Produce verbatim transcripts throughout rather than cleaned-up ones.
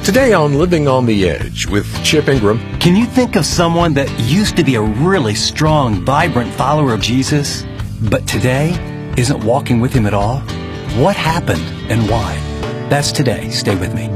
Today on Living on the Edge with Chip Ingram. Can you think of someone that used to be a really strong, vibrant follower of Jesus, but today isn't walking with him at all? What happened and why? That's today. Stay with me.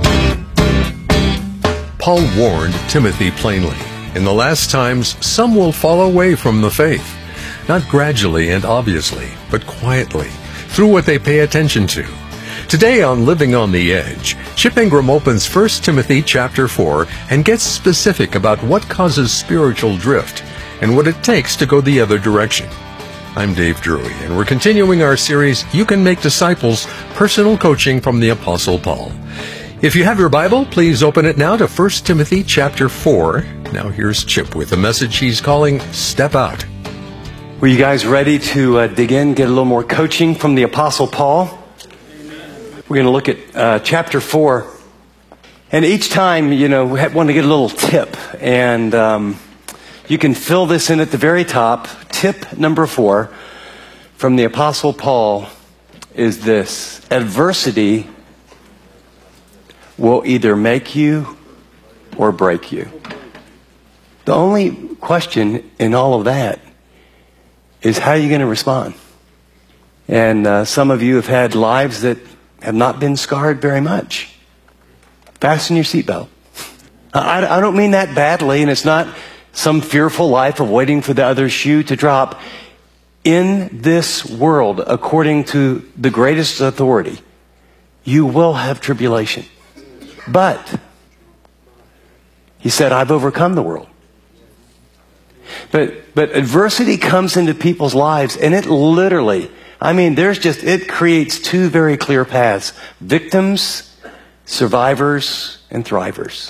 Paul warned Timothy plainly, in the last times some will fall away from the faith, not gradually and obviously, but quietly, through what they pay attention to. Today on Living on the Edge, Chip Ingram opens First Timothy chapter four and gets specific about what causes spiritual drift and what it takes to go the other direction. I'm Dave Drury, and we're continuing our series, You Can Make Disciples, Personal Coaching from the Apostle Paul. If you have your Bible, please open it now to First Timothy chapter four. Now here's Chip with a message he's calling Step Out. Were you guys ready to uh, dig in, get a little more coaching from the Apostle Paul? We're going to look at uh, chapter four. And each time, you know, we want to get a little tip. And um, you can fill this in at the very top. Tip number four from the Apostle Paul is this: adversity will either make you or break you. The only question in all of that is how are you going to respond? And uh, some of you have had lives that have not been scarred very much. Fasten your seatbelt. I, I don't mean that badly, and it's not some fearful life of waiting for the other shoe to drop. In this world, according to the greatest authority, you will have tribulation. But, he said, I've overcome the world. But, but adversity comes into people's lives, and it literally, I mean, there's just, it creates two very clear paths: victims, survivors, and thrivers.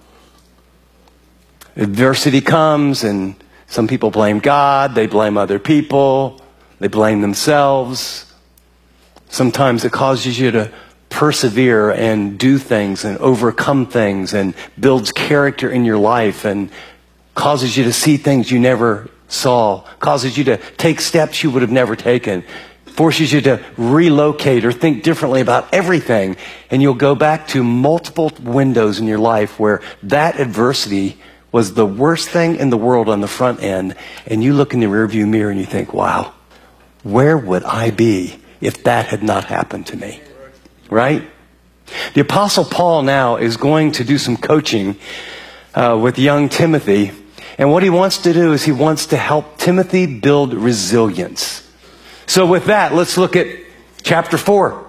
Adversity comes, and some people blame God, they blame other people, they blame themselves. Sometimes it causes you to persevere and do things and overcome things and builds character in your life and causes you to see things you never saw, causes you to take steps you would have never taken, forces you to relocate or think differently about everything. And you'll go back to multiple windows in your life where that adversity was the worst thing in the world on the front end. And you look in the rearview mirror and you think, wow, where would I be if that had not happened to me? Right? The Apostle Paul now is going to do some coaching uh, with young Timothy. And what he wants to do is he wants to help Timothy build resilience. So with that, let's look at chapter four.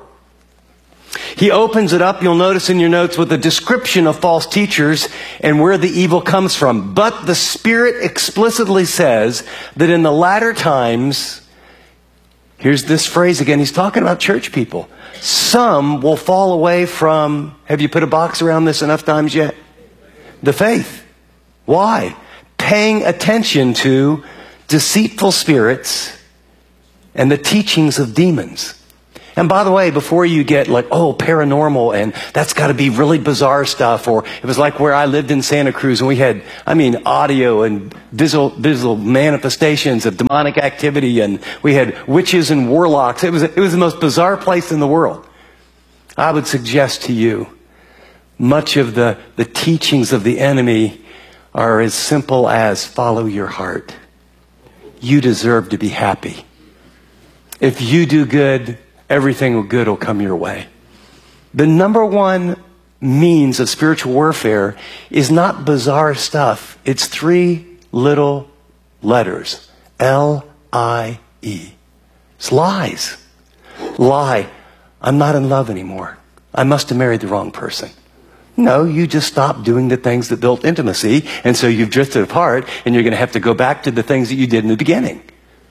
He opens it up, you'll notice in your notes, with a description of false teachers and where the evil comes from. But the Spirit explicitly says that in the latter times, here's this phrase again, he's talking about church people. Some will fall away from, have you put a box around this enough times yet? The faith. Why? Paying attention to deceitful spirits and the teachings of demons. And by the way, before you get like, oh, paranormal, and that's got to be really bizarre stuff, or it was like where I lived in Santa Cruz, and we had, I mean, audio and visual, visual manifestations of demonic activity, and we had witches and warlocks. It was, it was the most bizarre place in the world. I would suggest to you, much of the, the teachings of the enemy are as simple as follow your heart. You deserve to be happy. If you do good, everything good will come your way. The number one means of spiritual warfare is not bizarre stuff. It's three little letters. L I E. It's lies. Lie. I'm not in love anymore. I must have married the wrong person. No, you just stopped doing the things that built intimacy, and so you've drifted apart, and you're going to have to go back to the things that you did in the beginning.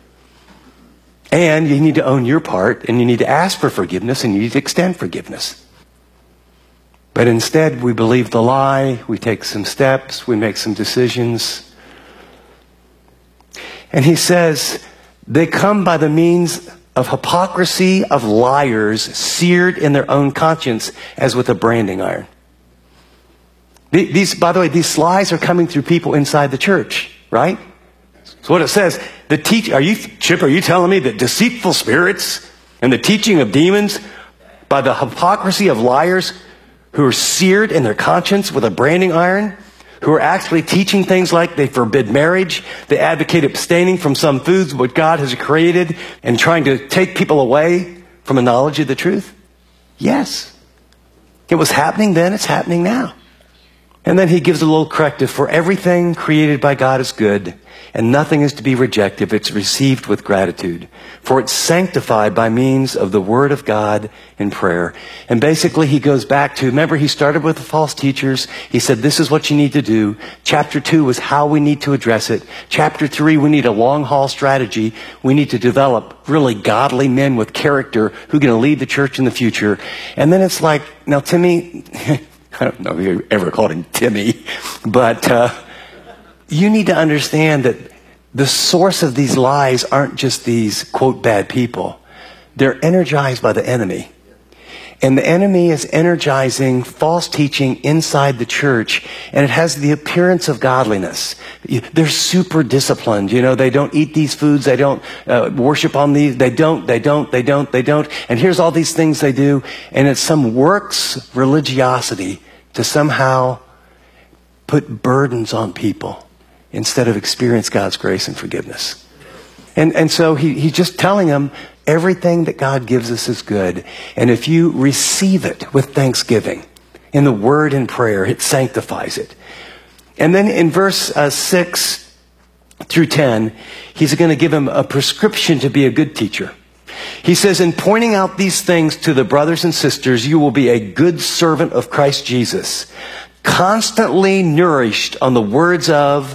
And you need to own your part, and you need to ask for forgiveness, and you need to extend forgiveness. But instead, we believe the lie, we take some steps, we make some decisions. And he says, they come by the means of hypocrisy of liars seared in their own conscience as with a branding iron. These, by the way, these lies are coming through people inside the church, right? So what it says, the teach, are you, Chip, are you telling me that deceitful spirits and the teaching of demons by the hypocrisy of liars who are seared in their conscience with a branding iron, who are actually teaching things like they forbid marriage, they advocate abstaining from some foods what God has created, and trying to take people away from a knowledge of the truth? Yes. It was happening then, it's happening now. And then he gives a little corrective. For everything created by God is good, and nothing is to be rejected if it's received with gratitude. For it's sanctified by means of the word of God in prayer. And basically he goes back to, remember he started with the false teachers. He said, this is what you need to do. Chapter two was how we need to address it. Chapter three, we need a long haul strategy. We need to develop really godly men with character who are going to lead the church in the future. And then it's like, now Timmy, I don't know if you ever called him Timmy, but uh, you need to understand that the source of these lies aren't just these, quote, bad people. They're energized by the enemy. And the enemy is energizing false teaching inside the church, and it has the appearance of godliness. They're super disciplined. You know, they don't eat these foods. They don't uh, worship on these. They don't, they don't, they don't, they don't. And here's all these things they do. And it's some works religiosity to somehow put burdens on people instead of experience God's grace and forgiveness. And and so he, he's just telling them everything that God gives us is good. And if you receive it with thanksgiving in the word and prayer, it sanctifies it. And then in verse uh, six through ten, he's going to give him a prescription to be a good teacher. He says, in pointing out these things to the brothers and sisters, you will be a good servant of Christ Jesus, constantly nourished on the words of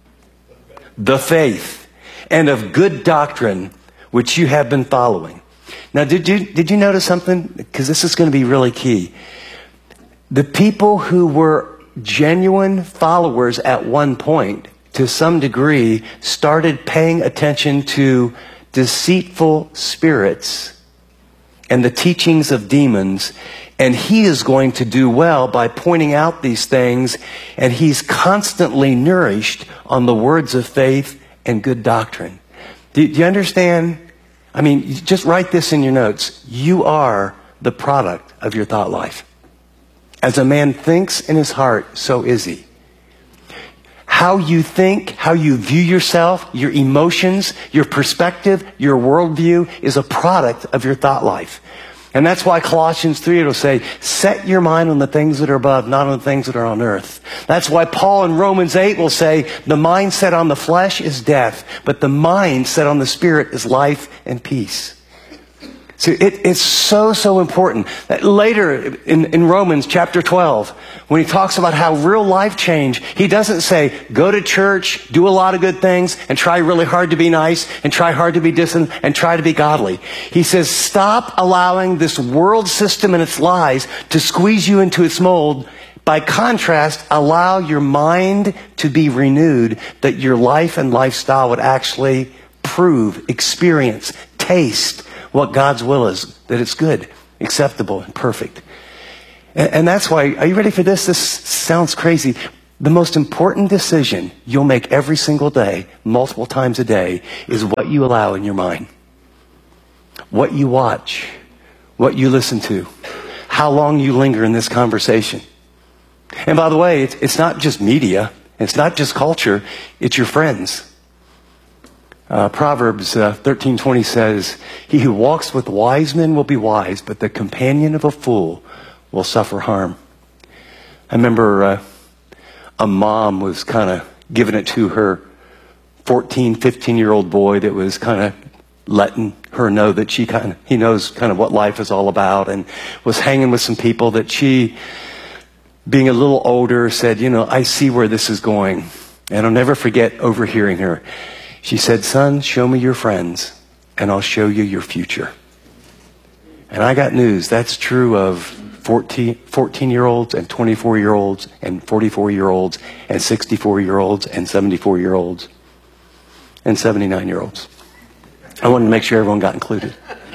the faith and of good doctrine, which you have been following. Now, did you, did you notice something? Because this is going to be really key. The people who were genuine followers at one point, to some degree, started paying attention to deceitful spirits and the teachings of demons. And he is going to do well by pointing out these things. And he's constantly nourished on the words of faith and good doctrine. Do, do you understand? I mean, just write this in your notes. You are the product of your thought life. As a man thinks in his heart, so is he. How you think, how you view yourself, your emotions, your perspective, your worldview is a product of your thought life. And that's why Colossians three will say, set your mind on the things that are above, not on the things that are on earth. That's why Paul in Romans eight will say, the mind set on the flesh is death, but the mind set on the spirit is life and peace. So it, it's so, so important. That later in, in Romans chapter twelve, when he talks about how real life change, he doesn't say, go to church, do a lot of good things, and try really hard to be nice, and try hard to be decent, and try to be godly. He says, stop allowing this world system and its lies to squeeze you into its mold. By contrast, allow your mind to be renewed, that your life and lifestyle would actually prove, experience, taste what God's will is, that it's good, acceptable, and perfect. And, and that's why, are you ready for this? This sounds crazy. The most important decision you'll make every single day, multiple times a day, is what you allow in your mind. What you watch, what you listen to, how long you linger in this conversation. And by the way, it's, it's not just media, it's not just culture, it's your friends. Uh, Proverbs uh, thirteen twenty says, he who walks with wise men will be wise, but the companion of a fool will suffer harm. I remember uh, a mom was kind of giving it to her fourteen, fifteen-year-old boy that was kind of letting her know that she kind of, he knows kind of what life is all about, and was hanging with some people that she, being a little older, said, you know, I see where this is going. And I'll never forget overhearing her. She said, son, show me your friends, and I'll show you your future. And I got news. That's true of fourteen, fourteen-year-olds and twenty-four-year-olds and forty-four-year-olds and sixty-four-year-olds and seventy-four-year-olds and seventy-nine-year-olds. I wanted to make sure everyone got included.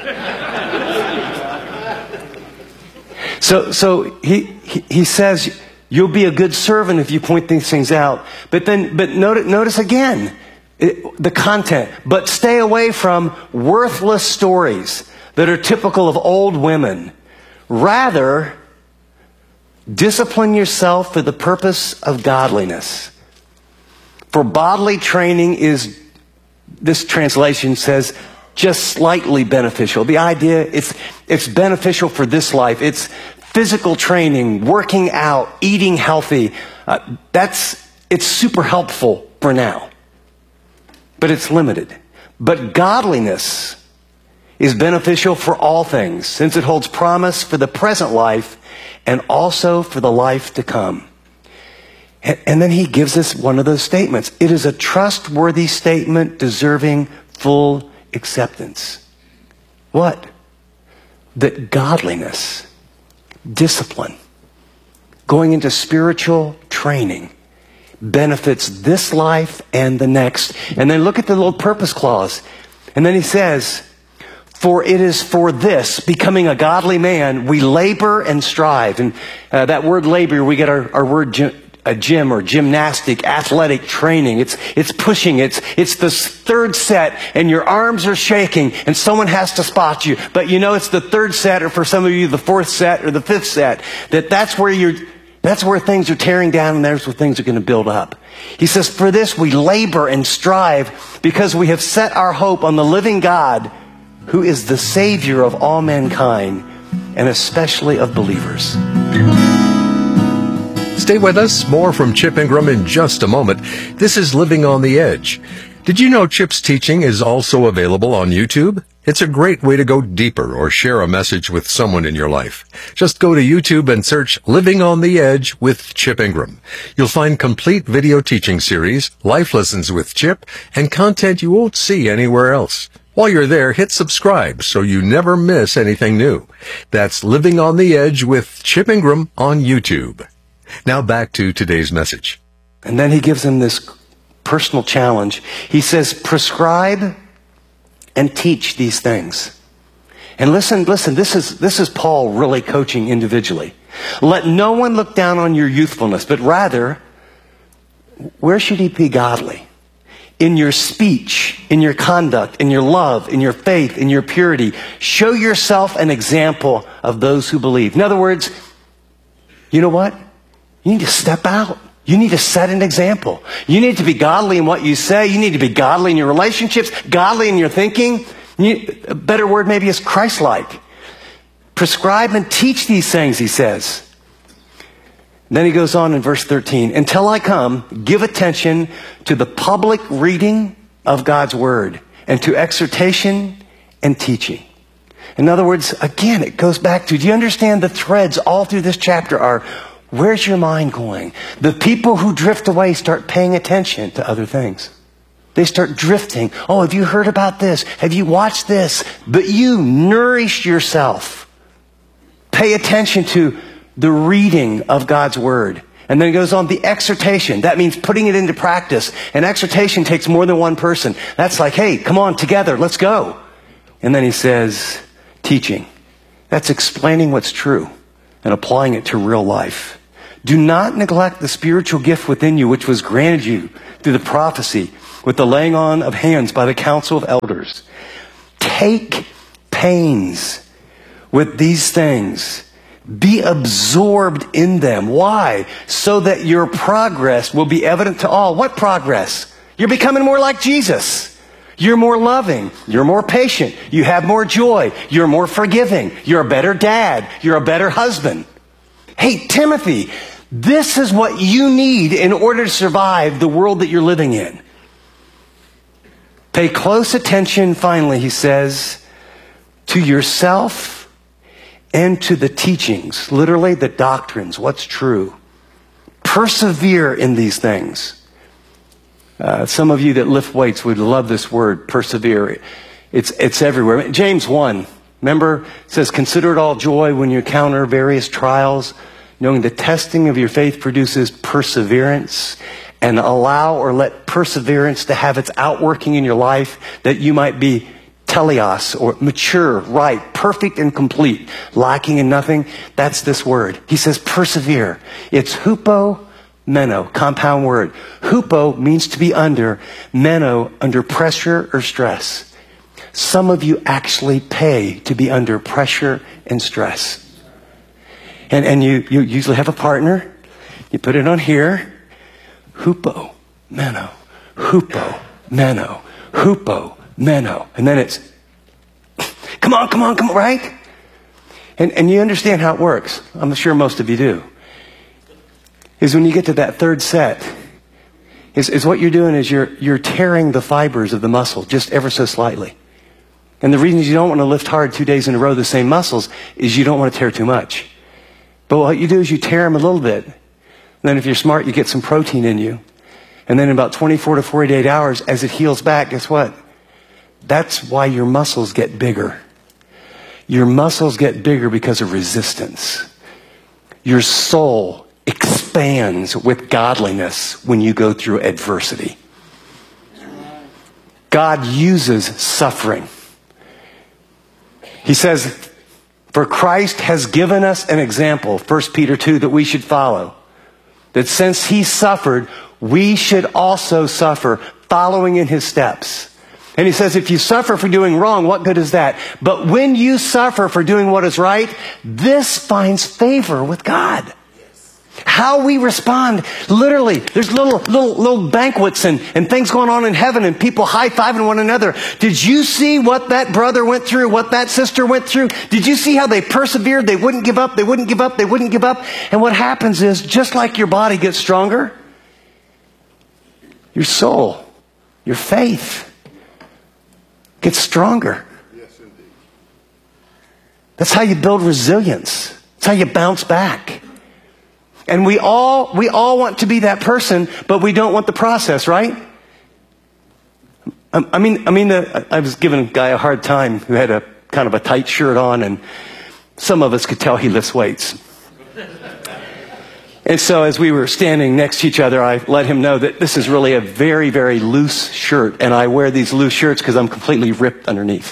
So, so he, he, he says, you'll be a good servant if you point these things out. But then, but notice, notice again, It, the content, but stay away from worthless stories that are typical of old women. Rather, Discipline yourself for the purpose of godliness. For bodily training is, this translation says, just slightly beneficial. The idea, it's, it's beneficial for this life. It's physical training, working out, eating healthy. Uh, that's, it's super helpful for now. But it's limited. But godliness is beneficial for all things, since it holds promise for the present life and also for the life to come. And, and then he gives us one of those statements. It is a trustworthy statement deserving full acceptance. What? That godliness, discipline, going into spiritual training benefits this life and the next. And then look at the little purpose clause. And then he says, for it is for this, becoming a godly man, we labor and strive. And uh, that word labor, we get our, our word gym, a gym or gymnastic, athletic training. It's, it's pushing. It's, it's the third set and your arms are shaking and someone has to spot you. But you know it's the third set, or for some of you the fourth set or the fifth set. That that's where you're, that's where things are tearing down and there's where things are going to build up. He says, for this we labor and strive because we have set our hope on the living God, who is the Savior of all mankind, and especially of believers. Stay with us. More from Chip Ingram in just a moment. This is Living on the Edge. Did you know Chip's teaching is also available on YouTube? It's a great way to go deeper or share a message with someone in your life. Just go to YouTube and search Living on the Edge with Chip Ingram. You'll find complete video teaching series, life lessons with Chip, and content you won't see anywhere else. While you're there, hit subscribe so you never miss anything new. That's Living on the Edge with Chip Ingram on YouTube. Now back to today's message. And then he gives him this personal challenge. He says, prescribe and teach these things. And listen, listen, this is, this is Paul really coaching individually. Let no one look down on your youthfulness, but rather, where should he be godly? In your speech, in your conduct, in your love, in your faith, in your purity. Show yourself an example of those who believe. In other words, you know what? You need to step out. You need to set an example. You need to be godly in what you say. You need to be godly in your relationships, godly in your thinking. You, a better word maybe is Christ-like. Prescribe and teach these things, he says. And then he goes on in verse thirteen. Until I come, give attention to the public reading of God's word and to exhortation and teaching. In other words, again, it goes back to, do you understand the threads all through this chapter are, where's your mind going? The people who drift away start paying attention to other things. They start drifting. Oh, have you heard about this? Have you watched this? But you nourish yourself. Pay attention to the reading of God's word. And then it goes on, the exhortation. That means putting it into practice. And exhortation takes more than one person. That's like, hey, come on, together, let's go. And then he says, teaching. That's explaining what's true and applying it to real life. Do not neglect the spiritual gift within you, which was granted you through the prophecy with the laying on of hands by the council of elders. Take pains with these things. Be absorbed in them. Why? So that your progress will be evident to all. What progress? You're becoming more like Jesus. You're more loving. You're more patient. You have more joy. You're more forgiving. You're a better dad. You're a better husband. Hey, Timothy, this is what you need in order to survive the world that you're living in. Pay close attention, finally, he says, to yourself and to the teachings, literally the doctrines, what's true. Persevere in these things. Uh, some of you that lift weights would love this word, persevere. It's, it's everywhere. James one, remember, it says, consider it all joy when you encounter various trials, knowing the testing of your faith produces perseverance, and allow or let perseverance to have its outworking in your life, that you might be teleos, or mature, right, perfect and complete, lacking in nothing. That's this word. He says persevere. It's hupo meno, compound word. Hupo means to be under, meno, under pressure or stress. Some of you actually pay to be under pressure and stress. And, and you, you usually have a partner. You put it on here. Hupo, meno, hupo, meno, hupo, meno. And then it's, come on, come on, come on, right? And, and you understand how it works. I'm sure most of you do. Is when you get to that third set, is, is what you're doing is you're, you're tearing the fibers of the muscle just ever so slightly. And the reason you don't want to lift hard two days in a row the same muscles is you don't want to tear too much. But what you do is you tear them a little bit. And then if you're smart, you get some protein in you. And then in about twenty-four to forty-eight hours, as it heals back, guess what? That's why your muscles get bigger. Your muscles get bigger because of resistance. Your soul expands with godliness when you go through adversity. God uses suffering. He says, for Christ has given us an example, First Peter two, that we should follow. That since he suffered, we should also suffer, following in his steps. And he says, if you suffer for doing wrong, what good is that? But when you suffer for doing what is right, this finds favor with God. How we respond, literally, there's little little little banquets and, and things going on in heaven and people high-fiving one another. Did you see what that brother went through, what that sister went through? Did you see how they persevered? They wouldn't give up, they wouldn't give up, they wouldn't give up. And what happens is, just like your body gets stronger, your soul, your faith gets stronger. Yes, indeed. That's how you build resilience. That's how you bounce back. And we all, we all want to be that person, but we don't want the process, right? I, I mean, I mean, the, I was giving a guy a hard time who had a kind of a tight shirt on, and some of us could tell he lifts weights. And so as we were standing next to each other, I let him know that this is really a very, very loose shirt, and I wear these loose shirts because I'm completely ripped underneath.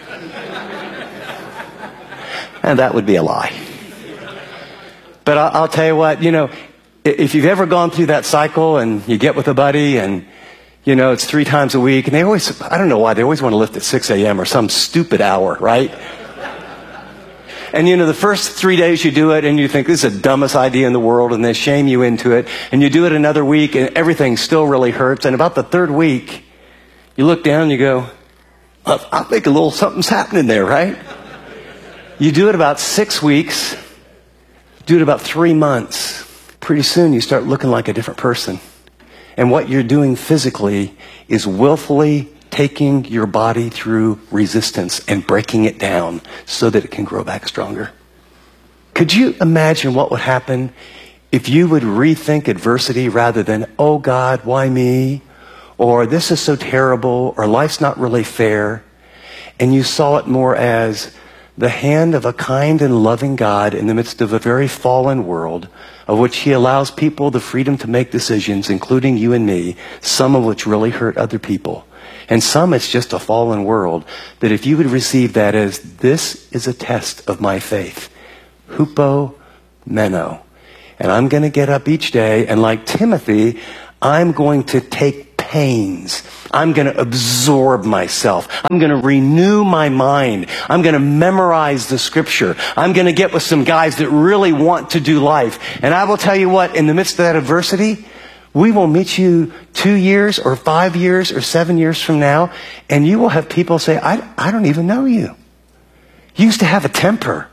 And that would be a lie. But I'll tell you what, you know, if you've ever gone through that cycle and you get with a buddy and, you know, it's three times a week, and they always, I don't know why, they always want to lift at six a.m. or some stupid hour, right? And, you know, the first three days you do it and you think this is the dumbest idea in the world, and they shame you into it. And you do it another week and everything still really hurts. And about the third week, you look down and you go, I, I think a little something's happening there, right? You do it about six weeks. Do it about three months. Pretty soon you start looking like a different person. And what you're doing physically is willfully taking your body through resistance and breaking it down so that it can grow back stronger. Could you imagine what would happen if you would rethink adversity rather than, oh God, why me? Or this is so terrible, or life's not really fair. And you saw it more as the hand of a kind and loving God in the midst of a very fallen world, of which he allows people the freedom to make decisions, including you and me, some of which really hurt other people. And some it's just a fallen world, that if you would receive that as, this is a test of my faith. Hupo meno. And I'm going to get up each day, and like Timothy, I'm going to take pains. I'm going to absorb myself. I'm going to renew my mind. I'm going to memorize the scripture. I'm going to get with some guys that really want to do life. And I will tell you what, in the midst of that adversity, we will meet you two years or five years or seven years from now, and you will have people say, I, I don't even know you. You used to have a temper.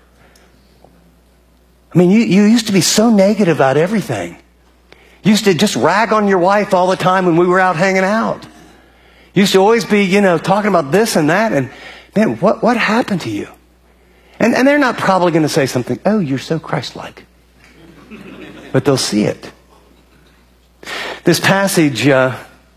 I mean, you, you used to be so negative about everything. You used to just rag on your wife all the time when we were out hanging out. You used to always be, you know, talking about this and that. And man, what, what happened to you? And, and they're not probably going to say something, oh, you're so Christ-like. But they'll see it. This passage, uh,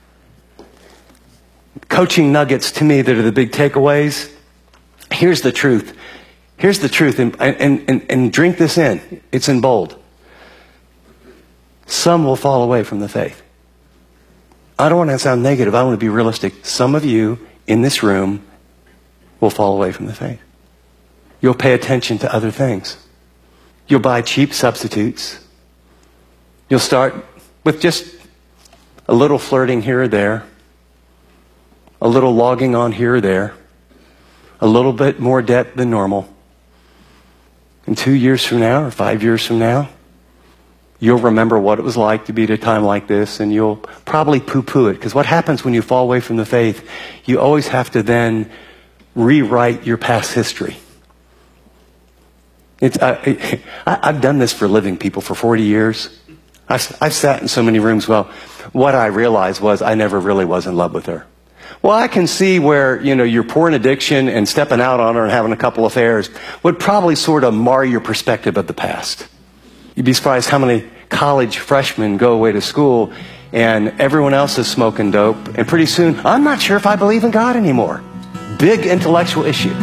coaching nuggets to me that are the big takeaways. Here's the truth. Here's the truth. And, and, and, and drink this in. It's in bold. Some will fall away from the faith. I don't want to sound negative. I want to be realistic. Some of you in this room will fall away from the faith. You'll pay attention to other things. You'll buy cheap substitutes. You'll start with just a little flirting here or there, a little logging on here or there, a little bit more debt than normal. And two years from now or five years from now, you'll remember what it was like to be at a time like this, and you'll probably poo-poo it. Because what happens when you fall away from the faith, you always have to then rewrite your past history. It's, I, I, I've done this for a living, people, for forty years. I've, I've sat in so many rooms. Well, what I realized was I never really was in love with her. Well, I can see where, you know, your porn addiction and stepping out on her and having a couple affairs would probably sort of mar your perspective of the past. You'd be surprised how many college freshmen go away to school and everyone else is smoking dope, and pretty soon, I'm not sure if I believe in God anymore. Big intellectual issue.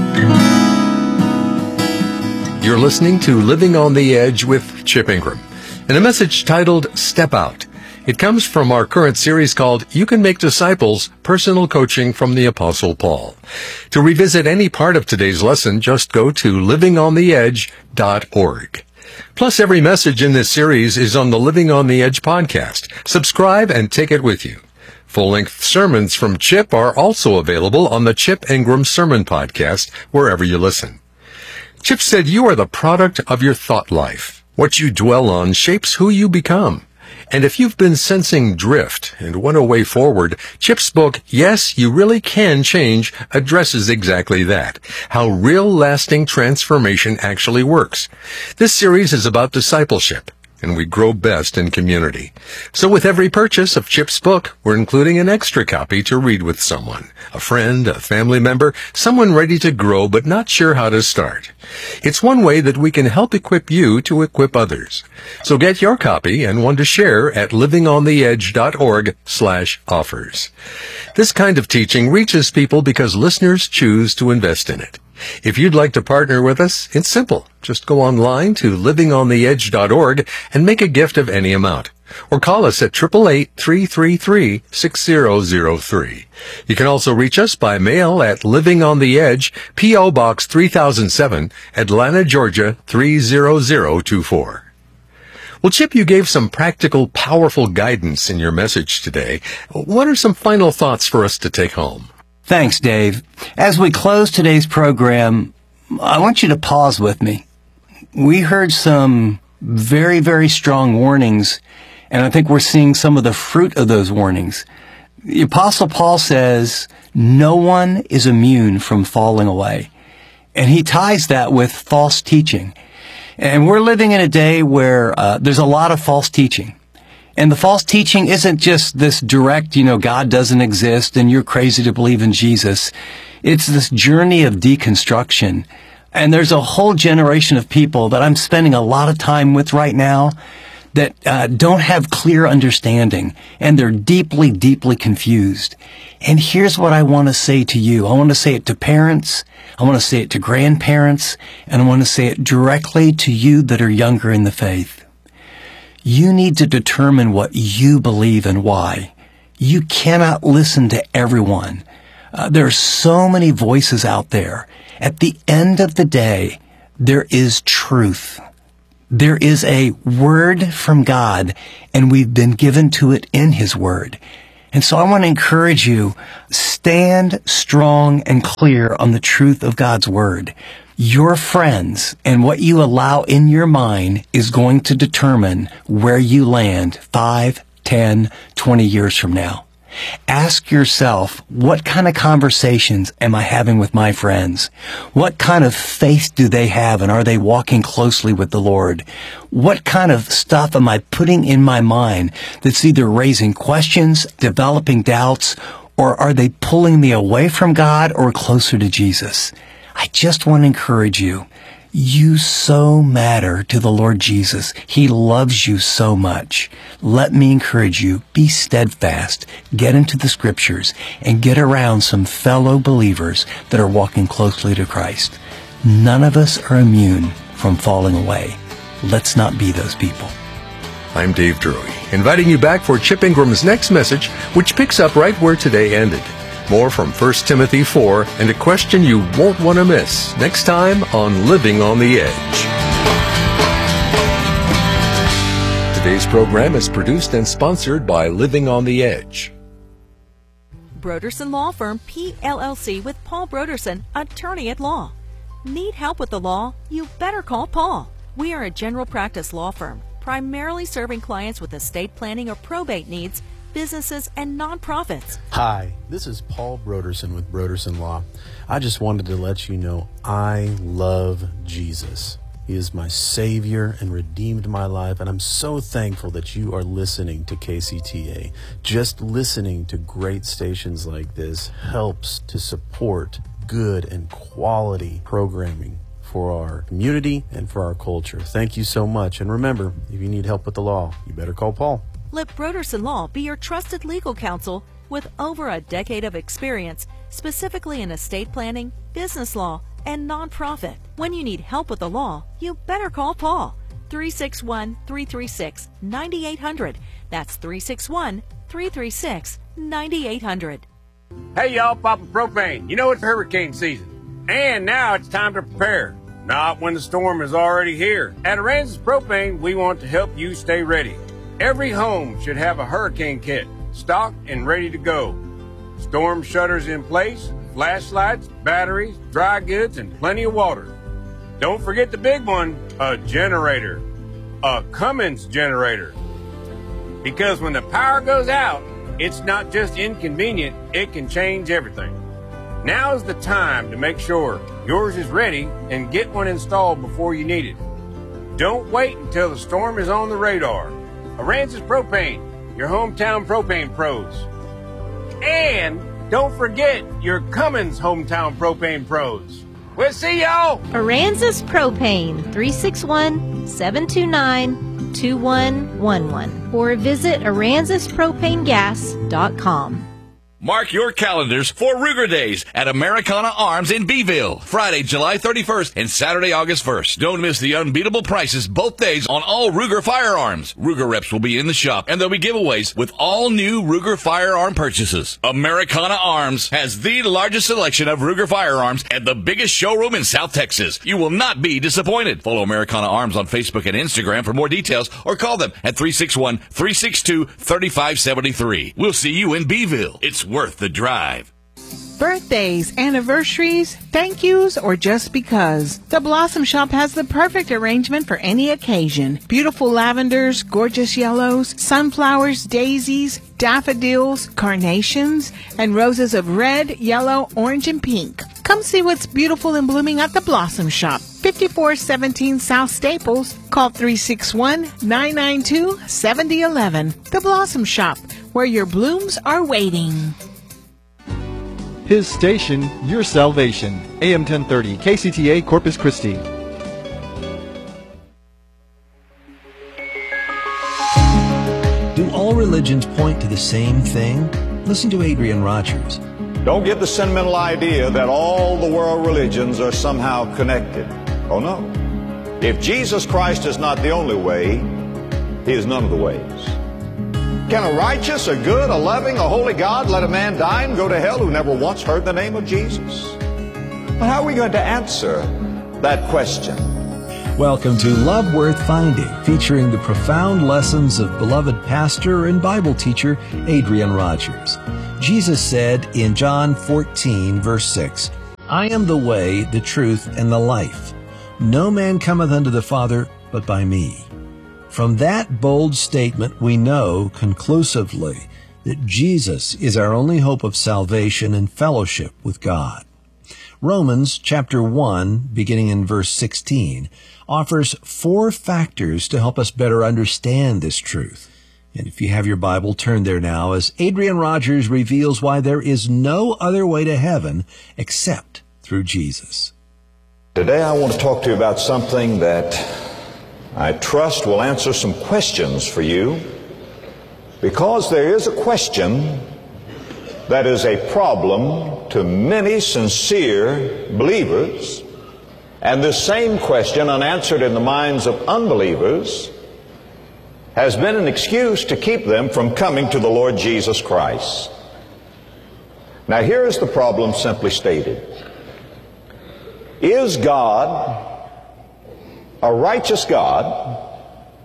You're listening to Living on the Edge with Chip Ingram, and a message titled Step Out. It comes from our current series called You Can Make Disciples, Personal Coaching from the Apostle Paul. To revisit any part of today's lesson, just go to living on the edge dot org. Plus, every message in this series is on the Living on the Edge podcast. Subscribe and take it with you. Full-length sermons from Chip are also available on the Chip Ingram Sermon Podcast, wherever you listen. Chip said you are the product of your thought life. What you dwell on shapes who you become. And if you've been sensing drift and want a way forward, Chip's book, Yes, You Really Can Change, addresses exactly that, how real lasting transformation actually works. This series is about discipleship, and we grow best in community. So with every purchase of Chip's book, we're including an extra copy to read with someone, a friend, a family member, someone ready to grow but not sure how to start. It's one way that we can help equip you to equip others. So get your copy and one to share at living on the edge dot org slash offers. This kind of teaching reaches people because listeners choose to invest in it. If you'd like to partner with us, it's simple. Just go online to living on the edge dot org and make a gift of any amount. Or call us at eight eight eight, three three three, six zero zero three. You can also reach us by mail at Living on the Edge, P O. Box three thousand seven, Atlanta, Georgia three zero zero two four. Well, Chip, you gave some practical, powerful guidance in your message today. What are some final thoughts for us to take home? Thanks, Dave. As we close today's program, I want you to pause with me. We heard some very, very strong warnings, and I think we're seeing some of the fruit of those warnings. The Apostle Paul says, no one is immune from falling away. And he ties that with false teaching. And we're living in a day where uh, there's a lot of false teaching. And the false teaching isn't just this direct, you know, God doesn't exist and you're crazy to believe in Jesus. It's this journey of deconstruction. And there's a whole generation of people that I'm spending a lot of time with right now that uh, don't have clear understanding, and they're deeply, deeply confused. And here's what I want to say to you. I want to say it to parents, I want to say it to grandparents, and I want to say it directly to you that are younger in the faith. You need to determine what you believe and why. You cannot listen to everyone. Uh, there are so many voices out there. At the end of the day, there is truth. There is a word from God, and we've been given to it in His Word. And so I want to encourage you, stand strong and clear on the truth of God's Word. Your friends and what you allow in your mind is going to determine where you land five, ten, twenty years from now. Ask yourself, what kind of conversations am I having with my friends? What kind of faith do they have, and are they walking closely with the Lord? What kind of stuff am I putting in my mind that's either raising questions, developing doubts, or are they pulling me away from God or closer to Jesus? I just want to encourage you. You so matter to the Lord Jesus. He loves you so much. Let me encourage you, be steadfast, get into the Scriptures, and get around some fellow believers that are walking closely to Christ. None of us are immune from falling away. Let's not be those people. I'm Dave Drury, inviting you back for Chip Ingram's next message, which picks up right where today ended. More from First Timothy four, and a question you won't want to miss next time on Living on the Edge. Today's program is produced and sponsored by Living on the Edge. Broderson Law Firm, P L L C, with Paul Broderson, attorney at law. Need help with the law? You better call Paul. We are a general practice law firm, primarily serving clients with estate planning or probate needs, businesses, and nonprofits. Hi, this is Paul Broderson with Broderson Law. I just wanted to let you know I love Jesus. He is my Savior and redeemed my life, and I'm so thankful that you are listening to K C T A. Just listening to great stations like this helps to support good and quality programming for our community and for our culture. Thank you so much. And remember, if you need help with the law, you better call Paul. Let Broderson Law be your trusted legal counsel with over a decade of experience, specifically in estate planning, business law, and nonprofit. When you need help with the law, you better call Paul. three six one, three three six, nine eight hundred. That's three six one, three three six, nine eight hundred. Hey y'all, Papa Propane. You know it's hurricane season, and now it's time to prepare. Not when the storm is already here. At Aransas Propane, we want to help you stay ready. Every home should have a hurricane kit, stocked and ready to go. Storm shutters in place, flashlights, batteries, dry goods, and plenty of water. Don't forget the big one, a generator. A Cummins generator. Because when the power goes out, it's not just inconvenient, it can change everything. Now is the time to make sure yours is ready and get one installed before you need it. Don't wait until the storm is on the radar. Aransas Propane, your hometown propane pros. And don't forget your Cummins hometown propane pros. We'll see y'all. Aransas Propane, three six one, seven two nine, two one one one. Or visit aransas propane gas dot com. Mark your calendars for Ruger Days at Americana Arms in Beeville, Friday, July thirty-first and Saturday, August first. Don't miss the unbeatable prices both days on all Ruger firearms. Ruger reps will be in the shop, and there'll be giveaways with all new Ruger firearm purchases. Americana Arms has the largest selection of Ruger firearms and the biggest showroom in South Texas. You will not be disappointed. Follow Americana Arms on Facebook and Instagram for more details, or call them at three six one, three six two, three five seven three. We'll see you in Beeville. It's worth the drive. Birthdays, anniversaries, thank yous, or just because. The Blossom Shop has the perfect arrangement for any occasion. Beautiful lavenders, gorgeous yellows, sunflowers, daisies, daffodils, carnations, and roses of red, yellow, orange, and pink. Come see what's beautiful and blooming at the Blossom Shop. fifty-four seventeen South Staples. Call three six one, nine nine two, seven zero one one. The Blossom Shop, where your blooms are waiting. His station, your salvation. A M ten thirty, K C T A, Corpus Christi. Do all religions point to the same thing? Listen to Adrian Rogers. Don't get the sentimental idea that all the world religions are somehow connected. Oh no. If Jesus Christ is not the only way, He is none of the ways. Can a righteous, a good, a loving, a holy God let a man die and go to hell who never once heard the name of Jesus? But how are we going to answer that question? Welcome to Love Worth Finding, featuring the profound lessons of beloved pastor and Bible teacher Adrian Rogers. Jesus said in John fourteen, verse six, I am the way, the truth, and the life. No man cometh unto the Father but by me. From that bold statement, we know conclusively that Jesus is our only hope of salvation and fellowship with God. Romans chapter one, beginning in verse sixteen, offers four factors to help us better understand this truth. And if you have your Bible, turn there now as Adrian Rogers reveals why there is no other way to heaven except through Jesus. Today I want to talk to you about something that I trust will answer some questions for you, because there is a question that is a problem to many sincere believers, and this same question, unanswered in the minds of unbelievers, has been an excuse to keep them from coming to the Lord Jesus Christ. Now here is the problem simply stated. Is God a righteous God?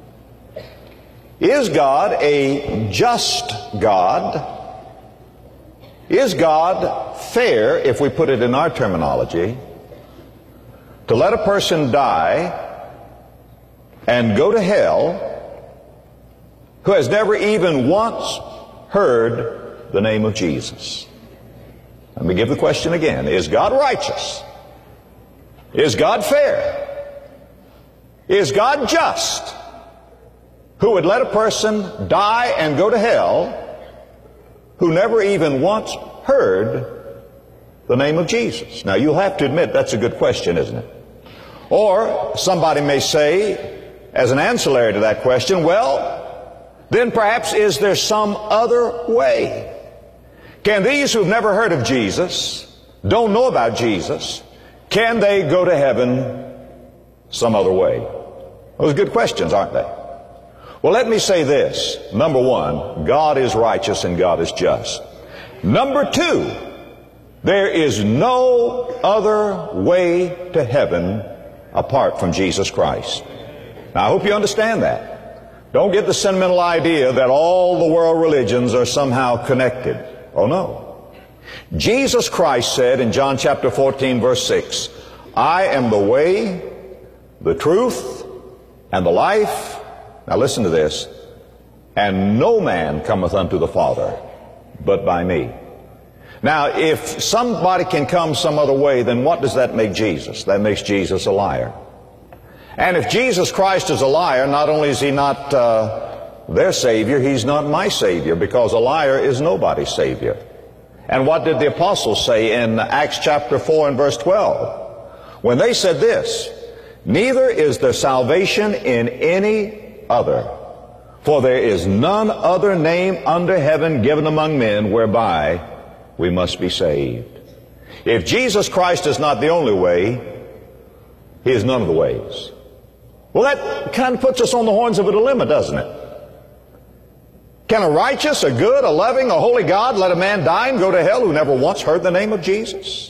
Is God a just God? Is God fair, if we put it in our terminology? to let a person die and go to hell who has never even once heard the name of Jesus? Let me give the question again. Is God righteous? Is God fair? Is God just, who would let a person die and go to hell who never even once heard the name of Jesus? Now, you'll have to admit that's a good question, isn't it? Or somebody may say, as an ancillary to that question, well, then perhaps is there some other way? Can these who've never heard of Jesus, don't know about Jesus, can they go to heaven some other way? Those are good questions, aren't they? Well, let me say this. Number one, God is righteous and God is just. Number two, there is no other way to heaven apart from Jesus Christ. Now, I hope you understand that. Don't get the sentimental idea that all the world religions are somehow connected. Oh, no. Jesus Christ said in John chapter fourteen, verse six, I am the way, the truth, and the life. Now listen to this. And no man cometh unto the Father but by me. Now, if somebody can come some other way, then what does that make Jesus? That makes Jesus a liar. And if Jesus Christ is a liar, not only is he not uh, their Savior, he's not my Savior, because a liar is nobody's Savior. And what did the apostles say in Acts chapter four and verse twelve? When they said this, neither is there salvation in any other, for there is none other name under heaven given among men whereby we must be saved. If Jesus Christ is not the only way, he is none of the ways. Well, that kind of puts us on the horns of a dilemma, doesn't it? Can a righteous, a good, a loving, a holy God let a man die and go to hell who never once heard the name of Jesus?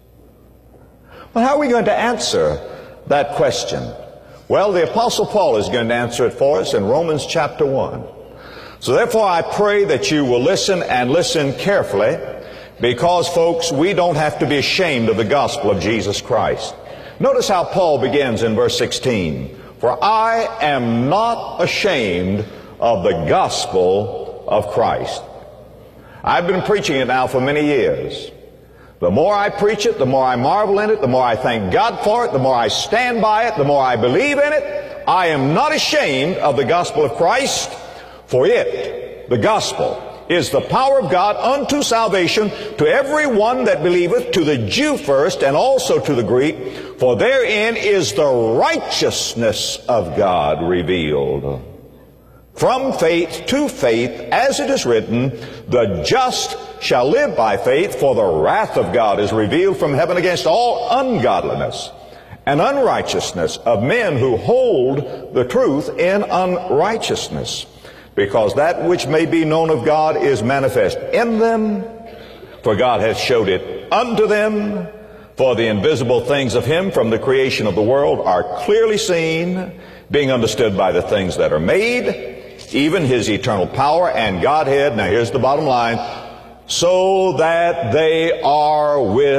Well, how are we going to answer that question? Well, the Apostle Paul is going to answer it for us in Romans chapter one. So therefore, I pray that you will listen and listen carefully, because, folks, we don't have to be ashamed of the gospel of Jesus Christ. Notice how Paul begins in verse sixteen. For I am not ashamed of the gospel of Christ. I've been preaching it now for many years. The more I preach it, the more I marvel in it, the more I thank God for it, the more I stand by it, the more I believe in it. I am not ashamed of the gospel of Christ, for it, the gospel, is the power of God unto salvation to every one that believeth, to the Jew first, and also to the Greek. For therein is the righteousness of God revealed. From faith to faith, as it is written, the just shall live by faith, for the wrath of God is revealed from heaven against all ungodliness and unrighteousness of men who hold the truth in unrighteousness. Because that which may be known of God is manifest in them, for God hath showed it unto them. For the invisible things of him from the creation of the world are clearly seen, being understood by the things that are made, even his eternal power and Godhead. Now here's the bottom line. So that they are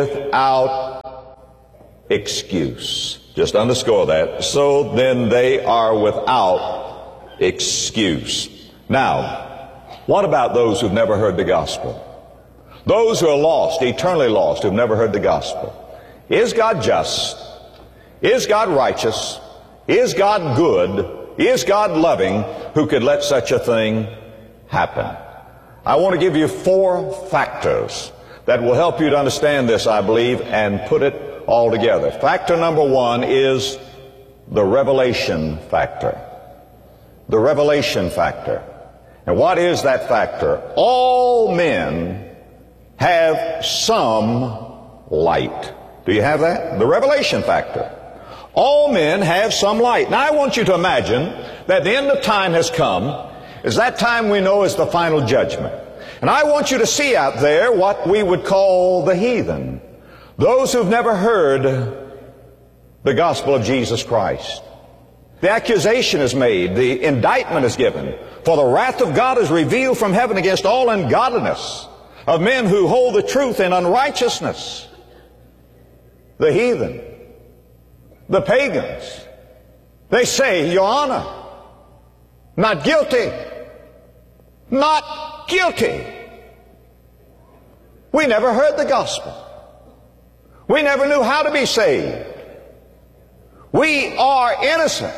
without excuse. Just underscore that. So then they are without excuse. Now, what about those who've never heard the gospel? Those who are lost, eternally lost, who've never heard the gospel. Is God just? Is God righteous? Is God good? Is God loving, who could let such a thing happen? I want to give you four factors that will help you to understand this, I believe, and put it all together. Factor number one is the revelation factor. The revelation factor. And what is that factor? All men have some light. Do you have that? The revelation factor. All men have some light. Now I want you to imagine that the end of time has come, as that time we know is the final judgment. And I want you to see out there what we would call the heathen. Those who've never heard the gospel of Jesus Christ. The accusation is made, the indictment is given. For the wrath of God is revealed from heaven against all ungodliness of men who hold the truth in unrighteousness. The heathen. the pagans, they say, Your Honor, not guilty. Not guilty. We never heard the gospel. We never knew how to be saved. We are innocent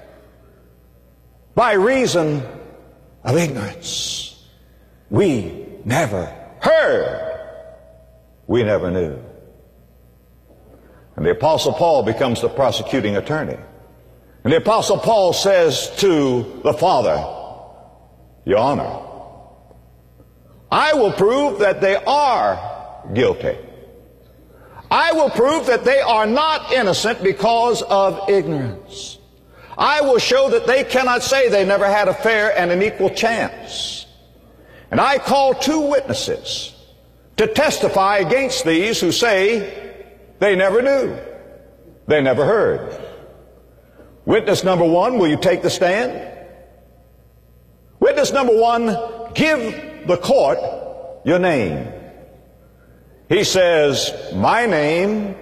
by reason of ignorance. We never heard. We never knew. And the Apostle Paul becomes the prosecuting attorney. And the Apostle Paul says to the Father, Your Honor, I will prove that they are guilty. I will prove that they are not innocent because of ignorance. I will show that they cannot say they never had a fair and an equal chance. And I call two witnesses to testify against these who say they never knew, they never heard. Witness number one, will you take the stand? Witness number one, give the court your name. He says, my name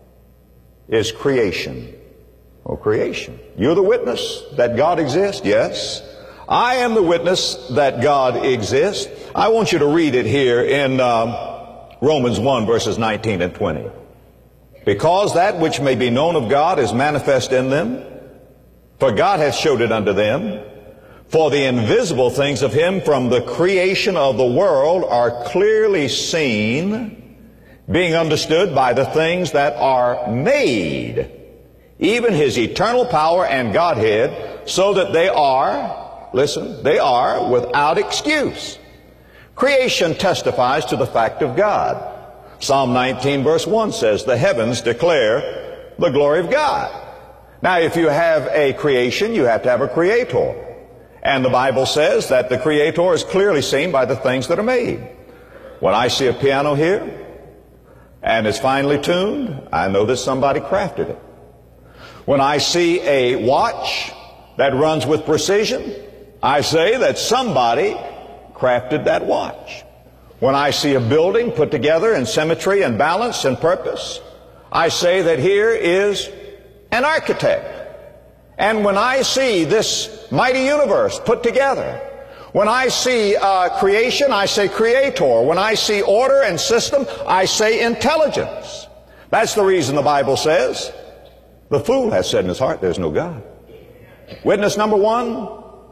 is Creation. Oh, Creation. You're the witness that God exists? Yes. I am the witness that God exists. I want you to read it here in um, Romans one, verses nineteen and twenty. Because that which may be known of God is manifest in them, for God hath showed it unto them. For the invisible things of Him from the creation of the world are clearly seen, being understood by the things that are made, even His eternal power and Godhead, so that they are, listen, they are without excuse. Creation testifies to the fact of God. Psalm nineteen verse one says, the heavens declare the glory of God. Now, if you have a creation, you have to have a creator. And the Bible says that the Creator is clearly seen by the things that are made. When I see a piano here, and it's finely tuned, I know that somebody crafted it. When I see a watch that runs with precision, I say that somebody crafted that watch. When I see a building put together in symmetry and balance and purpose, I say that here is an architect. And when I see this mighty universe put together, when I see uh, creation, I say creator. When I see order and system, I say intelligence. That's the reason the Bible says, the fool has said in his heart, there's no God. Witness number one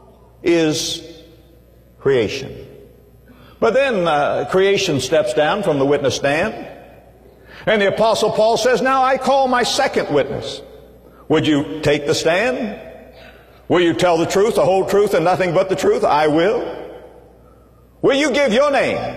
is creation. But then uh, creation steps down from the witness stand. And the Apostle Paul says, now I call my second witness. Would you take the stand? Will you tell the truth, the whole truth, and nothing but the truth? I will. Will you give your name?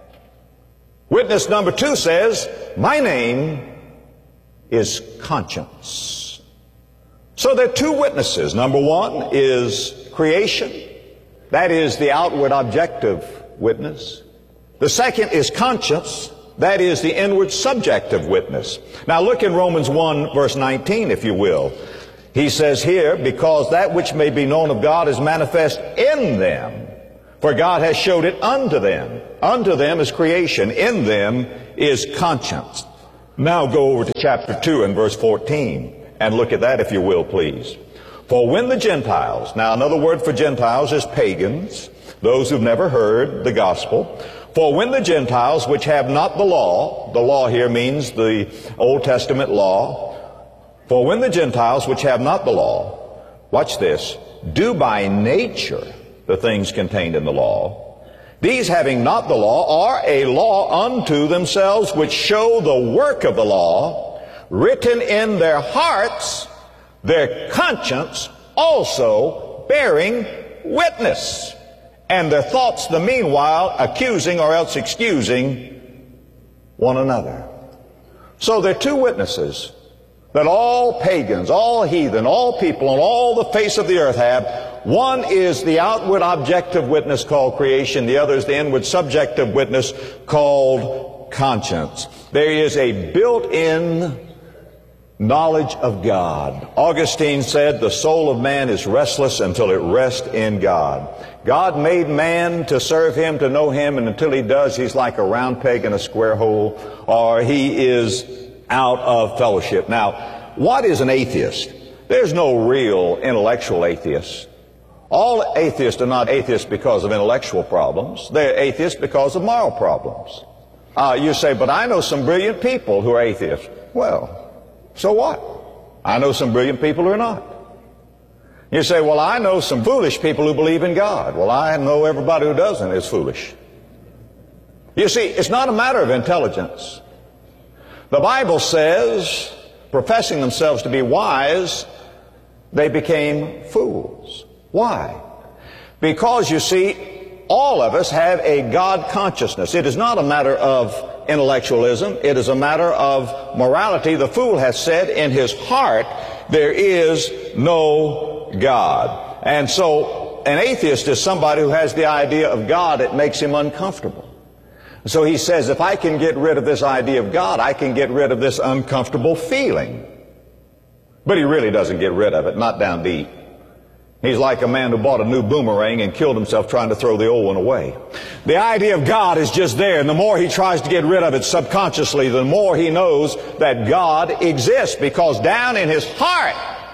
Witness number two says, my name is Conscience. So there are two witnesses. Number one is creation. That is the outward objective witness. The second is conscience. That is the inward subjective witness. Now look in Romans one verse nineteen, if you will. He says here, because that which may be known of God is manifest in them, for God has showed it unto them. Unto them is creation. In them is conscience. Now go over to chapter two and verse fourteen and look at that, if you will, please. For when the Gentiles, now another word for Gentiles is pagans, those who've never heard the gospel. For when the Gentiles, which have not the law, the law here means the Old Testament law. For when the Gentiles, which have not the law, watch this, do by nature the things contained in the law, these having not the law are a law unto themselves, which show the work of the law, written in their hearts, their conscience also bearing witness, and their thoughts the meanwhile accusing or else excusing one another. So there are two witnesses that all pagans, all heathen, all people on all the face of the earth have. One is the outward objective witness called creation. The other is the inward subjective witness called conscience. There is a built-in knowledge of God. Augustine said, the soul of man is restless until it rests in God. God made man to serve Him, to know Him, and until he does, he's like a round peg in a square hole, or he is out of fellowship. Now, what is an atheist? There's no real intellectual atheist. All atheists are not atheists because of intellectual problems. They're atheists because of moral problems. Uh, you say, but I know some brilliant people who are atheists. Well, so what? I know some brilliant people who are not. You say, well, I know some foolish people who believe in God. Well, I know everybody who doesn't is foolish. You see, it's not a matter of intelligence. The Bible says, professing themselves to be wise, they became fools. Why? Because, you see, all of us have a God consciousness. It is not a matter of intellectualism. It is a matter of morality. The fool has said in his heart, there is no God. And so an atheist is somebody who has the idea of God that makes him uncomfortable. So he says, if I can get rid of this idea of God, I can get rid of this uncomfortable feeling. But he really doesn't get rid of it, not down deep. He's like a man who bought a new boomerang and killed himself trying to throw the old one away. The idea of God is just there, and the more he tries to get rid of it subconsciously, the more he knows that God exists, because down in his heart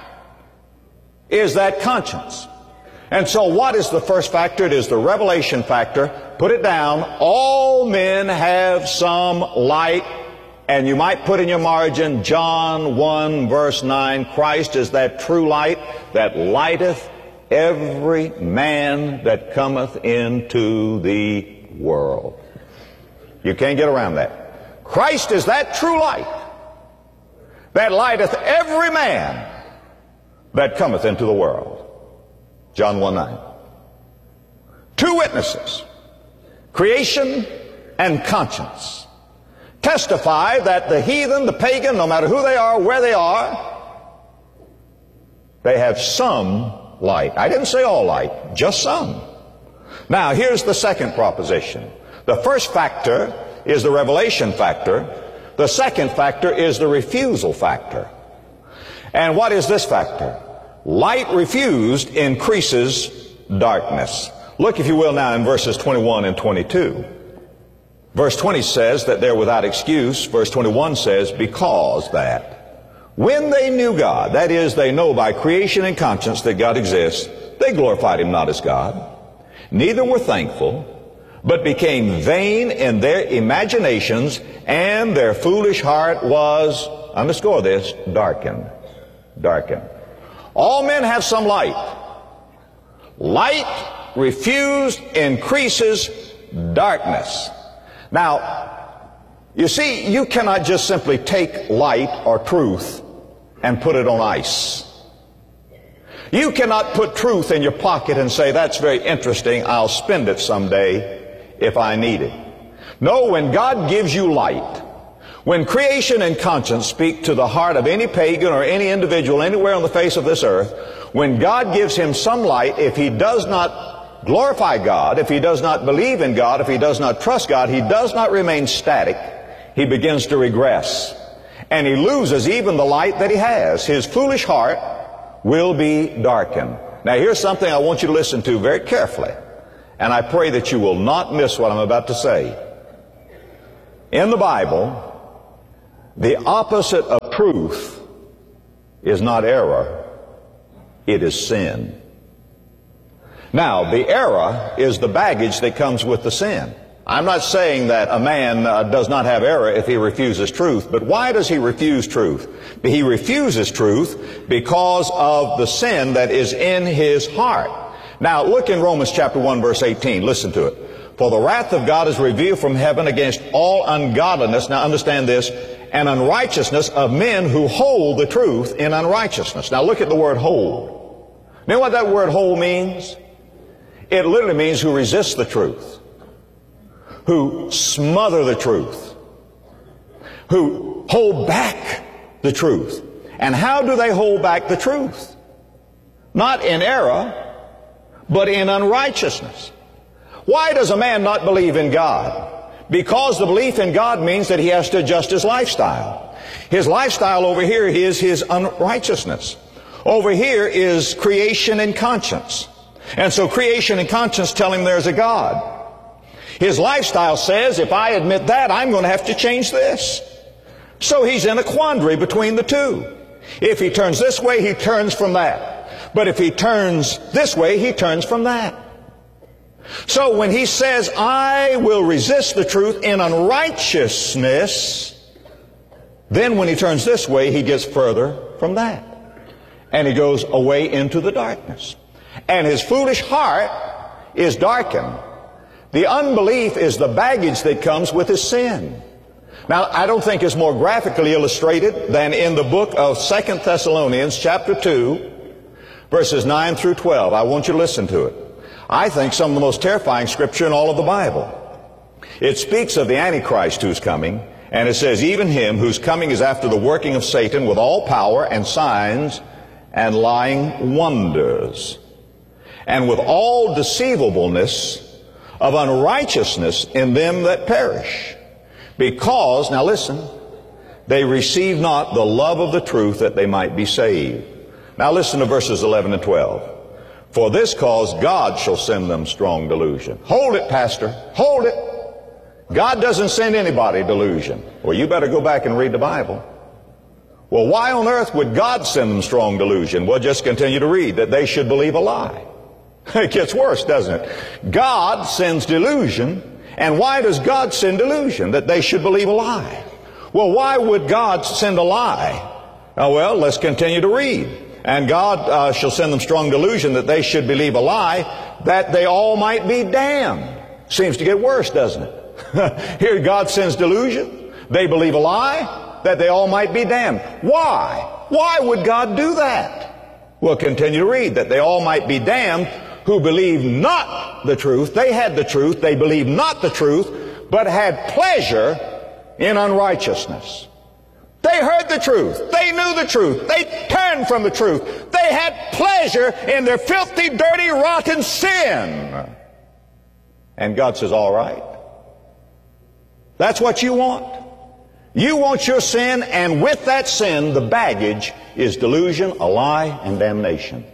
is that conscience. And so what is the first factor? It is the revelation factor. Put it down. All men have some light. And you might put in your margin John one verse nine. Christ is that true light that lighteth every man that cometh into the world. You can't get around that. Christ is that true light that lighteth every man that cometh into the world. John one nine. Two witnesses, creation and conscience, testify that the heathen, the pagan, no matter who they are, where they are, they have some light. I didn't say all light, just some. Now, here's the second proposition. The first factor is the revelation factor. The second factor is the refusal factor. And what is this factor? Light refused increases darkness. Look, if you will, now in verses twenty-one and twenty-two. Verse twenty says that they're without excuse. Verse twenty-one says, because that when they knew God, that is, they know by creation and conscience that God exists, they glorified Him not as God, neither were thankful, but became vain in their imaginations, and their foolish heart was, underscore this, darkened. Darkened. All men have some light. Light refused increases darkness. Now, you see, you cannot just simply take light or truth and put it on ice. You cannot put truth in your pocket and say, that's very interesting, I'll spend it someday if I need it. No, when God gives you light, when creation and conscience speak to the heart of any pagan or any individual anywhere on the face of this earth, when God gives him some light, if he does not glorify God, if he does not believe in God, if he does not trust God, he does not remain static. He begins to regress. And he loses even the light that he has. His foolish heart will be darkened. Now here's something I want you to listen to very carefully. And I pray that you will not miss what I'm about to say. In the Bible, the opposite of truth is not error, it is sin. Now, the error is the baggage that comes with the sin. I'm not saying that a man uh, does not have error if he refuses truth, but why does he refuse truth? He refuses truth because of the sin that is in his heart. Now, look in Romans chapter one, verse eighteen. Listen to it. For the wrath of God is revealed from heaven against all ungodliness, now understand this, and unrighteousness of men who hold the truth in unrighteousness. Now look at the word hold. You know what that word hold means? It literally means who resist the truth, who smother the truth, who hold back the truth. And how do they hold back the truth? Not in error, but in unrighteousness. Why does a man not believe in God? Because the belief in God means that he has to adjust his lifestyle. His lifestyle over here is his unrighteousness. Over here is creation and conscience. And so creation and conscience tell him there's a God. His lifestyle says, if I admit that, I'm going to have to change this. So he's in a quandary between the two. If he turns this way, he turns from that. But if he turns this way, he turns from that. So when he says, I will resist the truth in unrighteousness, then when he turns this way, he gets further from that. And he goes away into the darkness. And his foolish heart is darkened. The unbelief is the baggage that comes with his sin. Now, I don't think it's more graphically illustrated than in the book of Second Thessalonians chapter two, verses nine through twelve. I want you to listen to it. I think some of the most terrifying scripture in all of the Bible. It speaks of the Antichrist who's coming, and it says, even him whose coming is after the working of Satan with all power and signs and lying wonders, and with all deceivableness of unrighteousness in them that perish. Because, now listen, they receive not the love of the truth that they might be saved. Now listen to verses eleven and twelve. For this cause God shall send them strong delusion. Hold it, Pastor. Hold it. God doesn't send anybody delusion. Well, you better go back and read the Bible. Well, why on earth would God send them strong delusion? Well, just continue to read that they should believe a lie. It gets worse, doesn't it? God sends delusion. And why does God send delusion? That they should believe a lie. Well, why would God send a lie? Oh, well, let's continue to read. And God uh, shall send them strong delusion that they should believe a lie, that they all might be damned. Seems to get worse, doesn't it? Here God sends delusion. They believe a lie, that they all might be damned. Why? Why would God do that? Well, continue to read. That they all might be damned who believe not the truth. They had the truth. They believed not the truth, but had pleasure in unrighteousness. They heard the truth. They knew the truth. They turned from the truth. They had pleasure in their filthy, dirty, rotten sin. And God says, all right. That's what you want. You want your sin, and with that sin, the baggage is delusion, a lie, and damnation.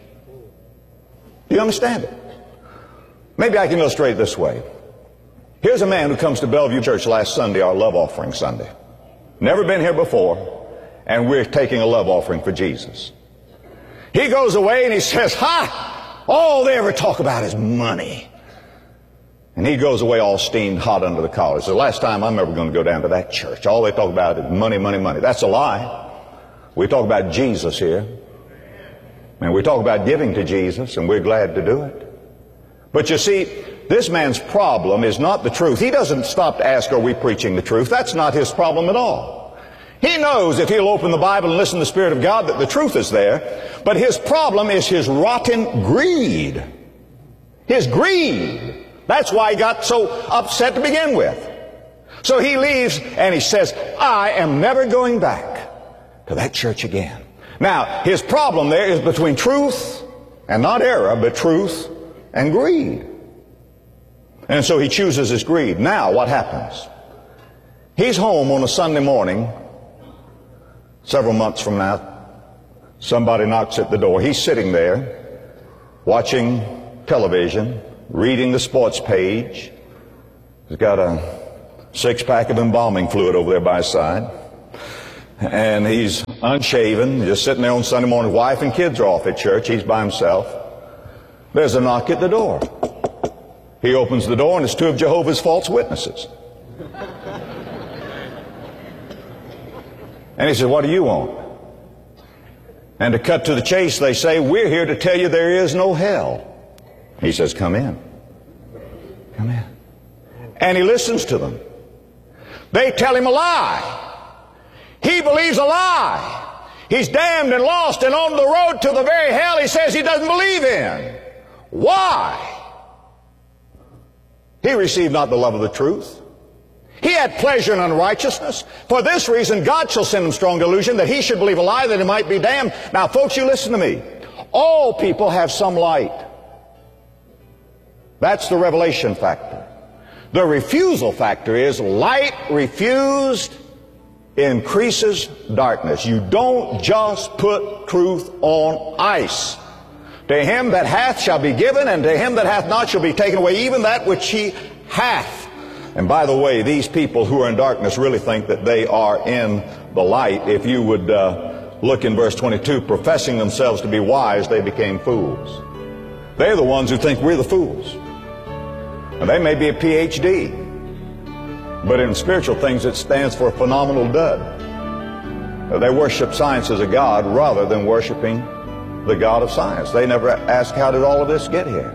Do you understand it? Maybe I can illustrate it this way. Here's a man who comes to Bellevue Church last Sunday, our love offering Sunday. Never been here before, and we're taking a love offering for Jesus. He goes away and he says, ha! All they ever talk about is money. And he goes away all steamed hot under the collar. So the last time I'm ever going to go down to that church, all they talk about is money, money, money. That's a lie. We talk about Jesus here. And we talk about giving to Jesus, and we're glad to do it. But you see, this man's problem is not the truth. He doesn't stop to ask, are we preaching the truth? That's not his problem at all. He knows if he'll open the Bible and listen to the Spirit of God that the truth is there. But his problem is his rotten greed. His greed. That's why he got so upset to begin with. So he leaves and he says, I am never going back to that church again. Now, his problem there is between truth and not error, but truth and greed. And so he chooses his greed. Now, what happens? He's home on a Sunday morning, several months from now. Somebody knocks at the door. He's sitting there, watching television, reading the sports page. He's got a six-pack of embalming fluid over there by his side. And he's unshaven, just sitting there on Sunday morning. Wife and kids are off at church. He's by himself. There's a knock at the door. He opens the door, and it's two of Jehovah's false witnesses. And he says, what do you want? And to cut to the chase, they say, we're here to tell you there is no hell. He says, come in. Come in. And he listens to them. They tell him a lie. He believes a lie. He's damned and lost and on the road to the very hell he says he doesn't believe in. Why? He received not the love of the truth. He had pleasure in unrighteousness. For this reason, God shall send him strong delusion, that he should believe a lie, that he might be damned. Now, folks, you listen to me. All people have some light. That's the revelation factor. The refusal factor is light refused increases darkness. You don't just put truth on ice. To him that hath shall be given, and to him that hath not shall be taken away even that which he hath. And by the way, these people who are in darkness really think that they are in the light. If you would uh, Look in verse twenty-two, professing themselves to be wise, they became fools. They're the ones who think we're the fools. And they may be a P H D, but in spiritual things it stands for a phenomenal dud. They worship science as a god rather than worshiping the God of science. They never ask, how did all of this get here?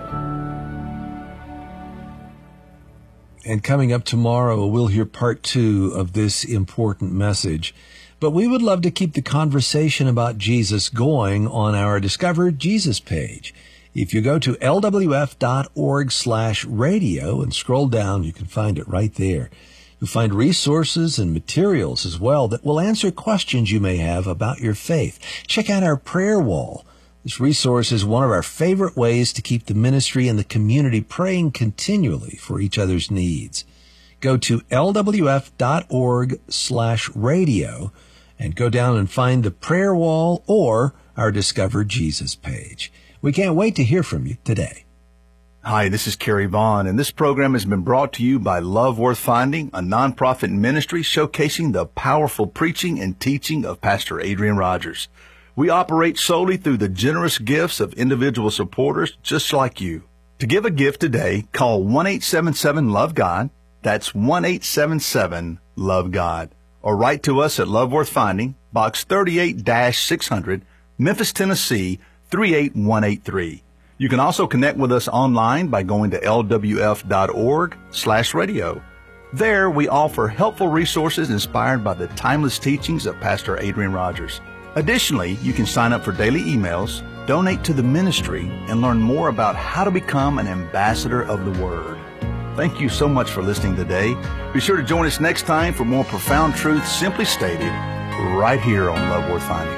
And coming up tomorrow, we'll hear part two of this important message. But we would love to keep the conversation about Jesus going on our Discover Jesus page. If you go to L W F dot org slash radio and scroll down, you can find it right there. You'll find resources and materials as well that will answer questions you may have about your faith. Check out our prayer wall. This resource is one of our favorite ways to keep the ministry and the community praying continually for each other's needs. Go to L W F dot org slash radio and go down and find the prayer wall or our Discover Jesus page. We can't wait to hear from you today. Hi, this is Kerry Vaughn, and this program has been brought to you by Love Worth Finding, a nonprofit ministry showcasing the powerful preaching and teaching of Pastor Adrian Rogers. We operate solely through the generous gifts of individual supporters just like you. To give a gift today, call one eight seven seven love God. That's one eight seven seven love God. Or write to us at Love Worth Finding, Box thirty-eight six hundred, Memphis, Tennessee, three eight one eight three. You can also connect with us online by going to L W F dot org slash radio. There we offer helpful resources inspired by the timeless teachings of Pastor Adrian Rogers. Additionally, you can sign up for daily emails, donate to the ministry, and learn more about how to become an ambassador of the Word. Thank you so much for listening today. Be sure to join us next time for more profound truths simply stated right here on Love Worth Finding.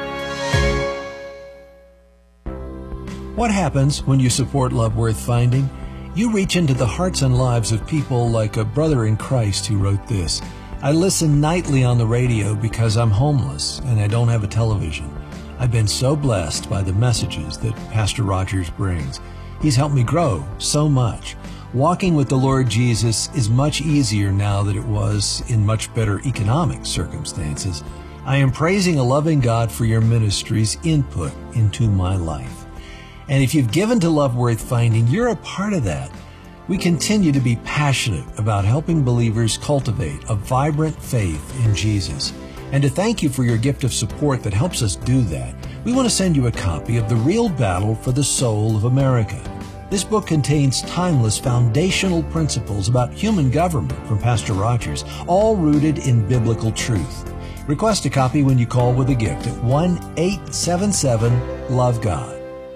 What happens when you support Love Worth Finding? You reach into the hearts and lives of people like a brother in Christ who wrote this. I listen nightly on the radio because I'm homeless and I don't have a television. I've been so blessed by the messages that Pastor Rogers brings. He's helped me grow so much. Walking with the Lord Jesus is much easier now than it was in much better economic circumstances. I am praising a loving God for your ministry's input into my life. And if you've given to Love Worth Finding, you're a part of that. We continue to be passionate about helping believers cultivate a vibrant faith in Jesus. And to thank you for your gift of support that helps us do that, we want to send you a copy of The Real Battle for the Soul of America. This book contains timeless foundational principles about human government from Pastor Rogers, all rooted in biblical truth. Request a copy when you call with a gift at one eight seven seven love God.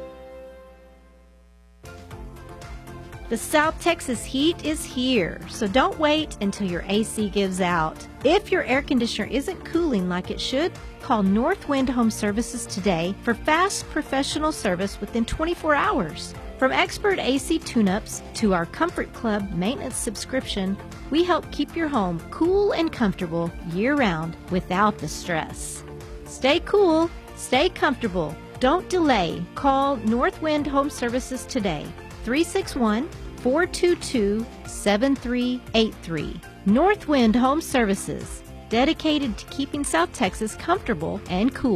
The South Texas heat is here, so don't wait until your A C gives out. If your air conditioner isn't cooling like it should, call Northwind Home Services today for fast professional service within twenty-four hours. From expert A C tune-ups to our Comfort Club maintenance subscription, we help keep your home cool and comfortable year-round without the stress. Stay cool, stay comfortable. Don't delay. Call Northwind Home Services today. three six one, four two two, seven three eight three. Northwind Home Services, dedicated to keeping South Texas comfortable and cool.